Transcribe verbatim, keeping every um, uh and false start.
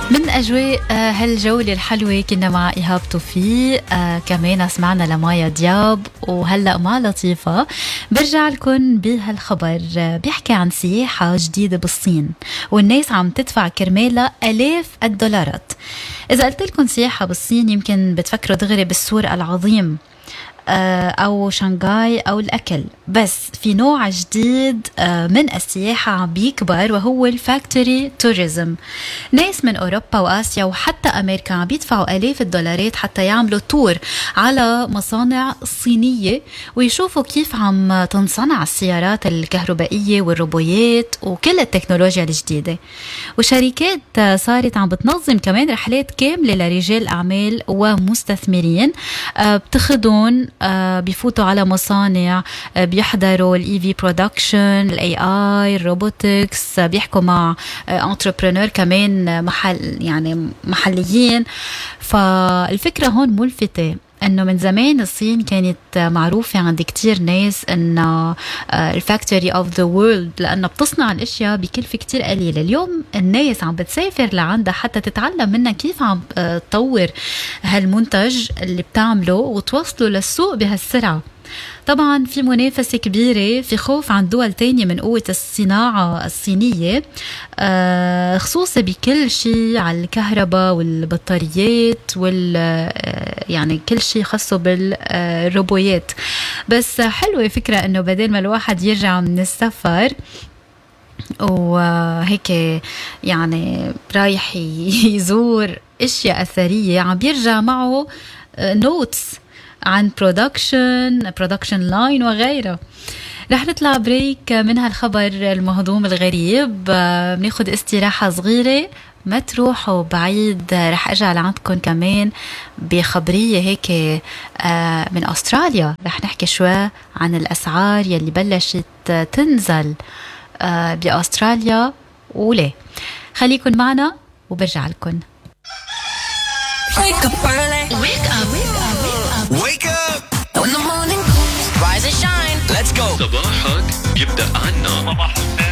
من أجواء آه هالجولة الحلوة كنا مع إيهاب توفيق، آه كمان سمعنا لمايا دياب، وهلأ مع لطيفة. برجع لكم بهالخبر، آه بيحكي عن سياحة جديدة بالصين والناس عم تدفع كرمالها آلاف الدولارات. إذا قلت لكم سياحة بالصين يمكن بتفكروا دغري بالسور العظيم أو شنغهاي أو الأكل، بس في نوع جديد من السياحة عم بيكبر وهو الفاكتوري توريزم. ناس من أوروبا وآسيا وحتى أمريكا عم بيدفعوا آلاف الدولارات حتى يعملوا تور على مصانع صينية ويشوفوا كيف عم تنصنع السيارات الكهربائية والروبويات وكل التكنولوجيا الجديدة. وشركات صارت عم بتنظم كمان رحلات كاملة لرجال أعمال ومستثمرين، بتخدون بيفوتوا على مصانع، بيحضروا الاي في برودكشن، الاي اي، الروبوتكس، بيحكوا مع انتربرينور كمان محل يعني محليين. فالفكرة هون ملفتة انه من زمان الصين كانت معروفة عند كتير ناس انه الفاكتوري اوف ذا وورلد، لانه بتصنع الاشياء بكلفة كتير قليلة. اليوم الناس عم بتسافر لعندها حتى تتعلم منها كيف عم تطور هالمنتج اللي بتعمله وتوصله للسوق بهالسرعة. طبعا في منافسة كبيرة، في خوف عن دول تانية من قوة الصناعة الصينية، آه خصوصا بكل شيء على الكهرباء والبطاريات وال آه يعني كل شيء خاصه بالروبويات. بس حلوة فكرة انه بدل ما الواحد يرجع من السفر وهيك يعني رايح يزور اشياء اثرية، عم بيرجع معه نوتس عن برودكشن برودكشن لاين وغيره. رح نطلع بريك من هالخبر المهضوم الغريب، بناخد استراحة صغيرة، ما تروحوا بعيد. رح ارجع لعندكم كمان بخبرية هيك من أستراليا. رح نحكي شوي عن الأسعار يلي بلشت تنزل بأستراليا وليه. خليكن معنا وبرجع لكم. Wake up early. Wake up